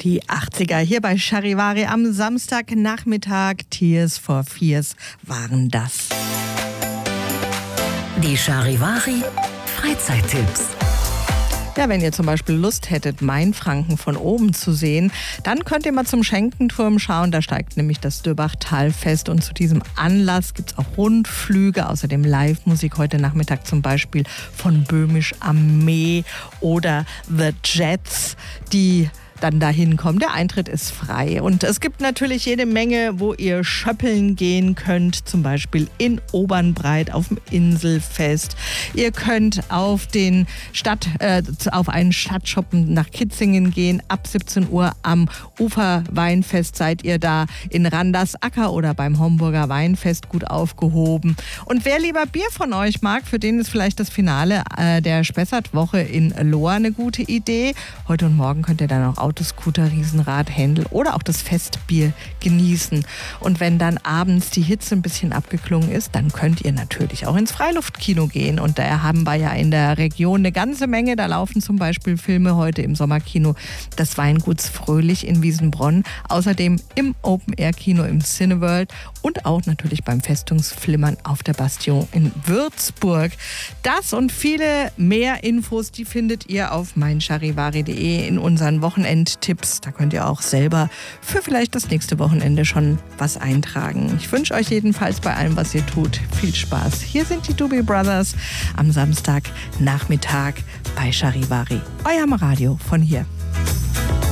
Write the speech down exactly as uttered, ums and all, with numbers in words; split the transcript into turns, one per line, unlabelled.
Die achtziger hier bei Charivari am Samstagnachmittag. Tears for Fears waren das.
Die Charivari Freizeittipps.
Ja, wenn ihr zum Beispiel Lust hättet, Mainfranken von oben zu sehen, dann könnt ihr mal zum Schenkenturm schauen. Da steigt nämlich das Dürbach-Talfest und zu diesem Anlass gibt es auch Rundflüge, außerdem Live-Musik heute Nachmittag zum Beispiel von Böhmisch Armee oder The Jets, die dann dahin kommen. Der Eintritt ist frei und es gibt natürlich jede Menge, wo ihr schöppeln gehen könnt, zum Beispiel in Obernbreit auf dem Inselfest. Ihr könnt auf den Stadt, äh, auf einen Stadtshoppen nach Kitzingen gehen. Ab siebzehn Uhr am Uferweinfest seid ihr da in Randersacker oder beim Homburger Weinfest gut aufgehoben. Und wer lieber Bier von euch mag, für den ist vielleicht das Finale äh, der Spessart-Woche in Lohr eine gute Idee. Heute und morgen könnt ihr dann auch Autoscooter, Riesenrad, Händel oder auch das Festbier genießen. Und wenn dann abends die Hitze ein bisschen abgeklungen ist, dann könnt ihr natürlich auch ins Freiluftkino gehen. Und da haben wir ja in der Region eine ganze Menge. Da laufen zum Beispiel Filme heute im Sommerkino des Weinguts Fröhlich in Wiesenbronn. Außerdem im Open-Air-Kino im Cineworld und auch natürlich beim Festungsflimmern auf der Bastion in Würzburg. Das und viele mehr Infos, die findet ihr auf mein charivari punkt de in unseren Wochenenden Tipps. Da könnt ihr auch selber für vielleicht das nächste Wochenende schon was eintragen. Ich wünsche euch jedenfalls bei allem, was ihr tut, viel Spaß. Hier sind die Doobie Brothers am Samstagnachmittag bei Charivari, eurem Radio von hier.